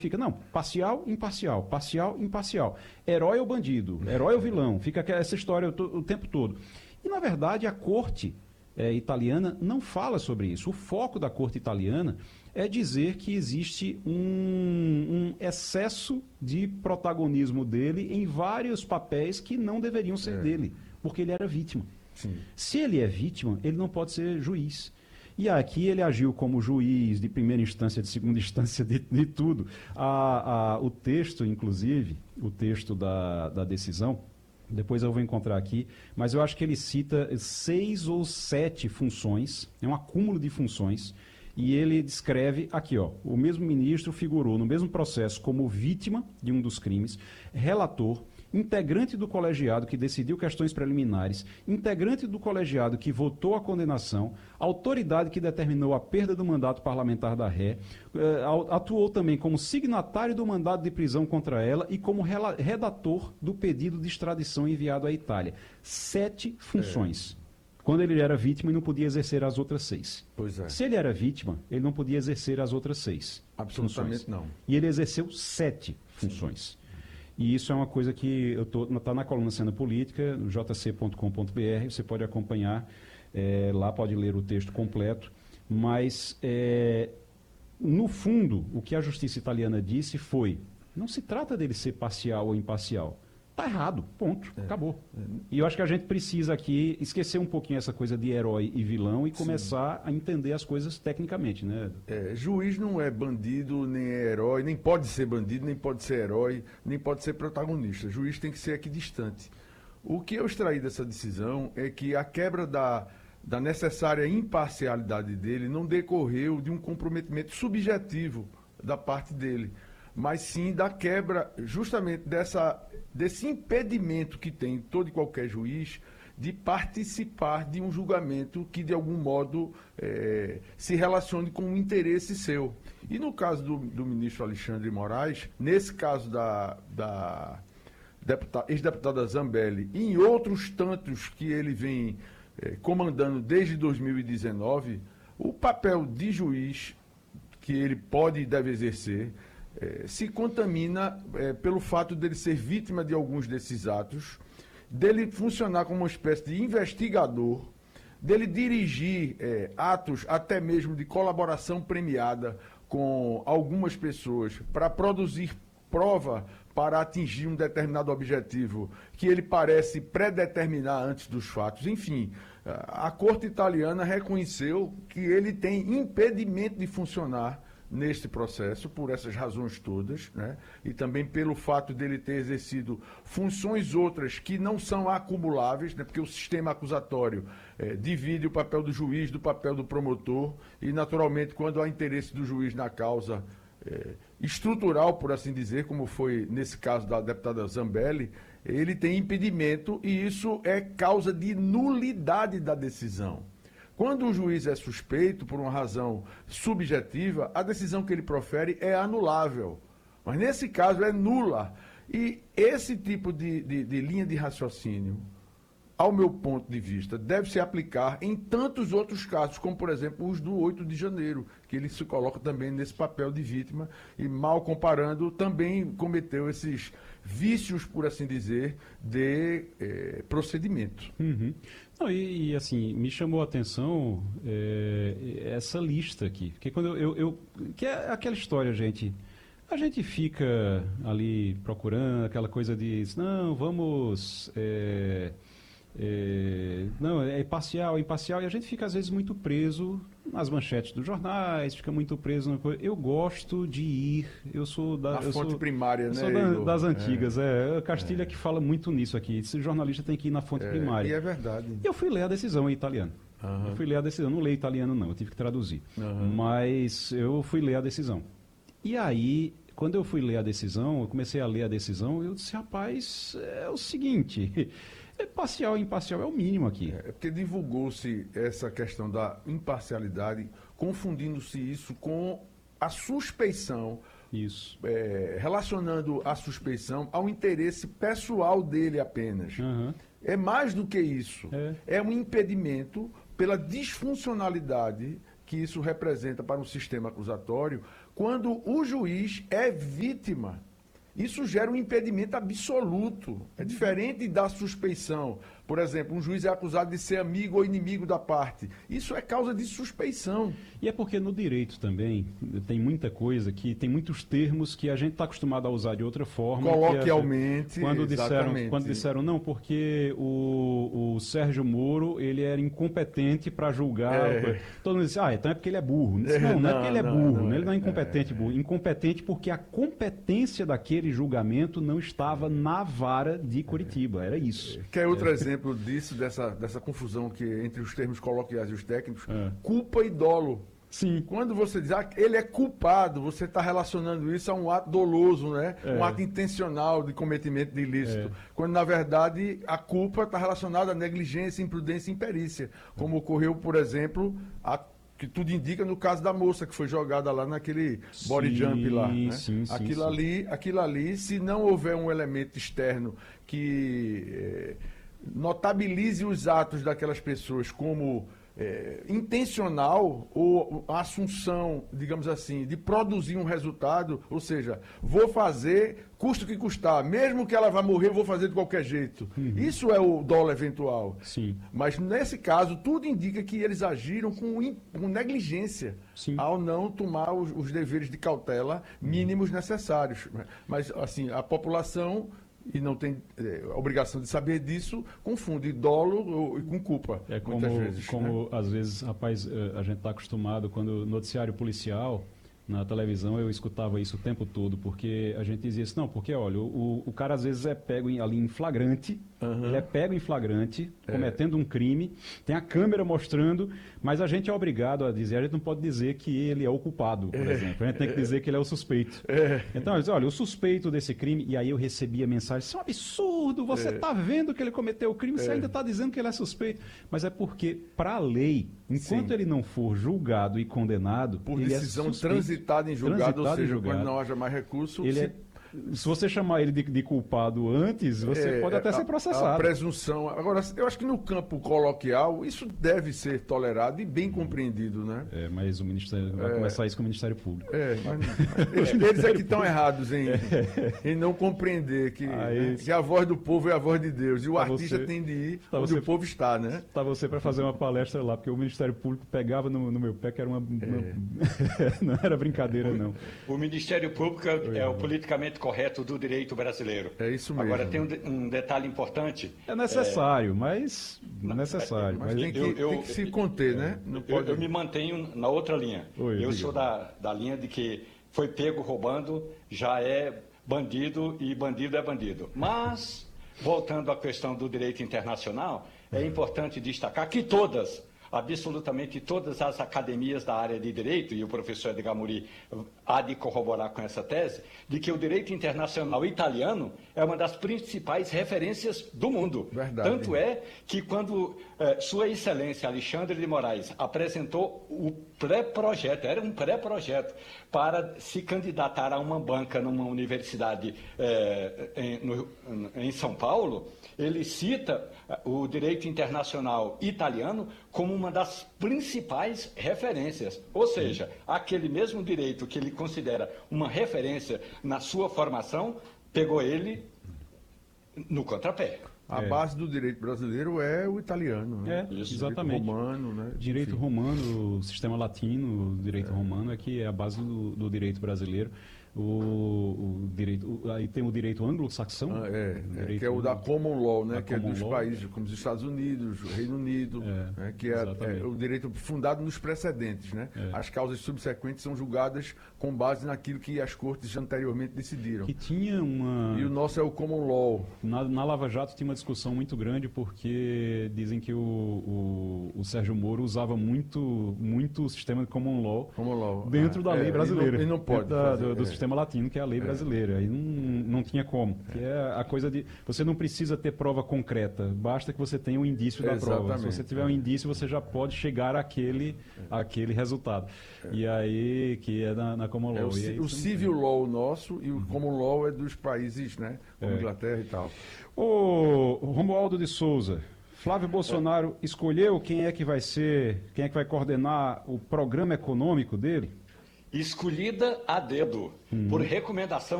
fica, não, parcial, imparcial. Herói ou bandido, herói ou vilão, fica essa história o tempo todo. E, na verdade, a corte italiana não fala sobre isso. O foco da corte italiana é dizer que existe um excesso de protagonismo dele em vários papéis que não deveriam ser dele, porque ele era vítima. Sim. Se ele é vítima, ele não pode ser juiz. E aqui ele agiu como juiz de primeira instância, de segunda instância, de tudo. O texto, inclusive, o texto da decisão, depois eu vou encontrar aqui, mas eu acho que ele cita 6 ou 7 funções, é um acúmulo de funções, e ele descreve aqui, ó, o mesmo ministro figurou no mesmo processo como vítima de um dos crimes, relator, integrante do colegiado que decidiu questões preliminares, integrante do colegiado que votou a condenação, autoridade que determinou a perda do mandato parlamentar da ré, atuou também como signatário do mandado de prisão contra ela e como redator do pedido de extradição enviado à Itália. 7 funções. Quando ele era vítima, ele não podia exercer as outras 6. Pois é. Se ele era vítima, ele não podia exercer as outras 6. Absolutamente funções. não. E ele exerceu 7 funções. E isso é uma coisa que está na coluna Cena Política, no jc.com.br, você pode acompanhar, lá pode ler o texto completo, mas, no fundo, o que a justiça italiana disse foi, não se trata dele ser parcial ou imparcial, está errado, ponto, acabou. E eu acho que a gente precisa aqui esquecer um pouquinho essa coisa de herói e vilão e começar a entender as coisas tecnicamente, né? Juiz não é bandido, nem é herói, nem pode ser bandido, nem pode ser herói, nem pode ser protagonista. Juiz tem que ser equidistante. O que eu extraí dessa decisão é que a quebra da necessária imparcialidade dele não decorreu de um comprometimento subjetivo da parte dele, mas sim da quebra justamente desse impedimento que tem todo e qualquer juiz de participar de um julgamento que, de algum modo, se relacione com um interesse seu. E no caso do ministro Alexandre de Moraes, nesse caso da ex-deputada Zambelli e em outros tantos que ele vem comandando desde 2019, o papel de juiz que ele pode e deve exercer se contamina pelo fato dele ser vítima de alguns desses atos, dele funcionar como uma espécie de investigador, dele dirigir atos até mesmo de colaboração premiada com algumas pessoas para produzir prova para atingir um determinado objetivo que ele parece predeterminar antes dos fatos. Enfim, a Corte Italiana reconheceu que ele tem impedimento de funcionar neste processo, por essas razões todas, né? E também pelo fato dele ter exercido funções outras que não são acumuláveis, né? Porque o sistema acusatório divide o papel do juiz do papel do promotor e, naturalmente, quando há interesse do juiz na causa estrutural, por assim dizer, como foi nesse caso da deputada Zambelli, ele tem impedimento e isso é causa de nulidade da decisão. Quando o juiz é suspeito por uma razão subjetiva, a decisão que ele profere é anulável. Mas nesse caso é nula. E esse tipo de linha de raciocínio, ao meu ponto de vista, deve se aplicar em tantos outros casos, como, por exemplo, os do 8 de janeiro, que ele se coloca também nesse papel de vítima e, mal comparando, também cometeu esses vícios, por assim dizer, de procedimento. Uhum. Não, assim, me chamou a atenção essa lista aqui, porque quando que é aquela história, gente, a gente fica ali procurando aquela coisa de, não, vamos, não, é parcial, imparcial, e a gente fica às vezes muito preso nas manchetes dos jornais, fica muito preso na coisa. Eu gosto de ir, eu sou da... A fonte primária, né? Sou das antigas, Castilha que fala muito nisso aqui. Esse jornalista tem que ir na fonte primária. E é verdade. E eu fui ler a decisão em italiano. Uhum. Eu fui ler a decisão, não leio italiano não, eu tive que traduzir. Uhum. Mas eu fui ler a decisão. E aí, quando eu fui ler a decisão, eu comecei a ler a decisão, eu disse, rapaz, é o seguinte... Parcial e imparcial é o mínimo aqui. É porque divulgou-se essa questão da imparcialidade, confundindo-se isso com a suspeição. Isso. Relacionando a suspeição ao interesse pessoal dele apenas. Uhum. É mais do que isso. É um impedimento pela disfuncionalidade que isso representa para um sistema acusatório quando o juiz é vítima. Isso gera um impedimento absoluto. É diferente da suspeição. Por exemplo, um juiz é acusado de ser amigo ou inimigo da parte. Isso é causa de suspeição. E é porque no direito também tem muita coisa que tem muitos termos que a gente está acostumado a usar de outra forma. Coloquialmente, quando disseram não, porque o Sérgio Moro ele era incompetente para julgar. Todo mundo disse, então é porque ele é burro. Não é porque ele é burro, ele não é incompetente, burro. Incompetente porque a competência daquele julgamento não estava na vara de Curitiba. Era isso. Quer outro exemplo disso, dessa confusão que entre os termos coloquiais e os técnicos? Culpa e dolo. Sim. Quando você diz ele é culpado, você está relacionando isso a um ato doloso, né? Um ato intencional de cometimento de ilícito. Quando, na verdade, a culpa está relacionada à negligência, imprudência e imperícia. Como ocorreu, por exemplo, que tudo indica no caso da moça que foi jogada lá naquele body jump lá. Né? Aquilo ali, se não houver um elemento externo que notabilize os atos daquelas pessoas como intencional ou a assunção, digamos assim, de produzir um resultado, ou seja, vou fazer, custa o que custar, mesmo que ela vá morrer, eu vou fazer de qualquer jeito. Isso é o dolo eventual. Sim. Mas nesse caso, tudo indica que eles agiram com negligência ao não tomar os deveres de cautela mínimos necessários. Mas, assim, a população, e não tem obrigação de saber disso, confunde dolo com culpa, muitas vezes. Às vezes, rapaz, a gente está acostumado, quando noticiário policial, na televisão, eu escutava isso o tempo todo, porque a gente dizia assim, não, porque, olha, o cara às vezes é pego ali em flagrante, ele é pego em flagrante, cometendo um crime, tem a câmera mostrando, mas a gente é obrigado a dizer, a gente não pode dizer que ele é o culpado, por exemplo, a gente tem que dizer que ele é o suspeito. Então, eles dizem, olha, o suspeito desse crime, e aí eu recebia mensagem, isso é um absurdo, você está vendo que ele cometeu o crime, você ainda está dizendo que ele é suspeito. Mas é porque, para a lei, enquanto ele não for julgado e condenado, por ele decisão é suspeito, transitada em julgado, ou seja, quando não haja mais recurso... Se você chamar ele de culpado antes, você pode até ser processado. A presunção. Agora, eu acho que no campo coloquial, isso deve ser tolerado e bem compreendido, né? Mas o Ministério vai começar isso com o Ministério Público. Eles é que estão errados em não compreender que a voz do povo é a voz de Deus. E o artista tem de ir onde o povo está, né? Tá você para fazer uma palestra lá, porque o Ministério Público pegava no meu pé, que era não era brincadeira, não. O Ministério Público é o politicamente correto do direito brasileiro. É isso mesmo. Agora, tem um detalhe importante. É necessário, mas tem que se conter, né? Não pode... eu me mantenho na outra linha. Eu sou da linha de que foi pego roubando, já é bandido e bandido é bandido. Mas, voltando à questão do direito internacional, é importante destacar que absolutamente todas as academias da área de direito, e o professor Edgar Muri há de corroborar com essa tese, de que o direito internacional italiano é uma das principais referências do mundo. Verdade. Tanto é que quando Sua Excelência Alexandre de Moraes apresentou o pré-projeto, era um pré-projeto, para se candidatar a uma banca numa universidade em São Paulo, ele cita o direito internacional italiano como uma das principais referências. Ou seja, aquele mesmo direito que ele considera uma referência na sua formação, pegou ele no contrapé. A base do direito brasileiro é o italiano, né? Exatamente. Direito romano, né? Direito romano, o sistema latino, o direito romano é que é a base do direito brasileiro. Aí tem o direito anglo-saxão, que é o da Common Law, né? Que é dos países como os Estados Unidos, o Reino Unido, né? Que é o direito fundado nos precedentes, né? As causas subsequentes são julgadas com base naquilo que as cortes anteriormente decidiram. Que tinha E o nosso é o Common Law. Na Lava Jato tinha uma discussão muito grande porque dizem que o Sérgio Moro usava muito o sistema de Common Law dentro da lei brasileira. E não pode do sistema latino, que é a lei brasileira. Aí não tinha como. Que é a coisa de... Você não precisa ter prova concreta, basta que você tenha um indício da prova. Se você tiver um indício, você já pode chegar àquele resultado. E aí, que é na Common Law. O Civil Law nosso e o Common Law é dos países, né? Como Inglaterra e tal. O Romualdo de Souza Flávio Bolsonaro escolheu quem é que vai coordenar o programa econômico dele? Escolhida a dedo, por recomendação